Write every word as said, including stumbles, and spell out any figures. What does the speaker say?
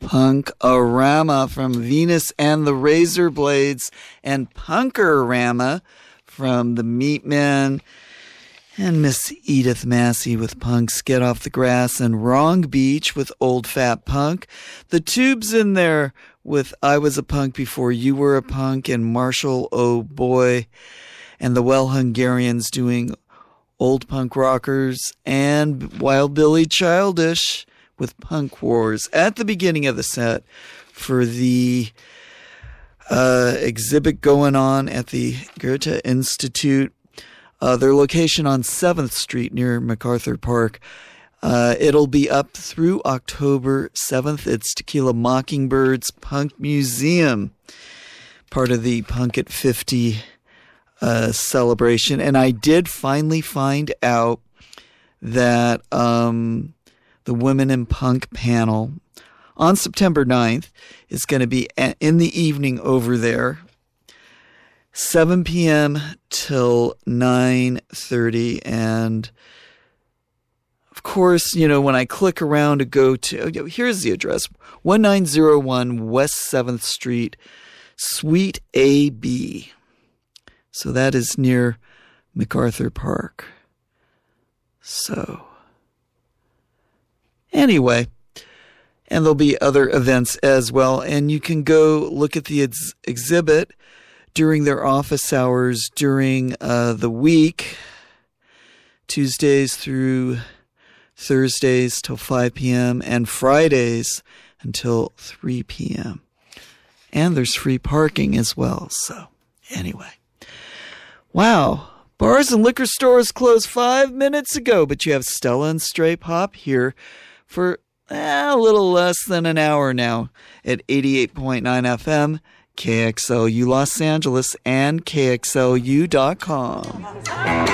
Punk-A-Rama from Venus and the Razor Blades, and Punk-A-Rama from the Meatmen, and Miss Edith Massey with Punk's Get Off the Grass, and Wrong Beach with Old Fat Punk. The Tubes in there with I Was a Punk Before You Were a Punk, and Marshall, Oh Boy, and the Well Hungarians doing Old Punk Rockers, and Wild Billy Childish with Punk Wars at the beginning of the set for the uh, exhibit going on at the Goethe Institute. Uh, their location on seventh Street near MacArthur Park. Uh, it'll be up through October seventh. It's Tequila Mockingbird's Punk Museum, part of the Punk at fifty uh, celebration. And I did finally find out that um, the Women in Punk panel on September ninth is going to be in the evening over there, seven p.m. till nine thirty. And of course, you know, when I click around to go to, here's the address, one nine zero one West seventh Street, Suite A B. So that is near MacArthur Park. So, anyway, and there'll be other events as well. And you can go look at the ex- exhibit during their office hours during uh, the week, Tuesdays through Thursdays till five p.m. and Fridays until three p.m. And there's free parking as well. So, anyway. Wow. Bars and liquor stores closed five minutes ago, but you have Stella and Stray Pop here for eh, a little less than an hour now at eighty-eight point nine F M, K X L U Los Angeles, and K X L U dot com.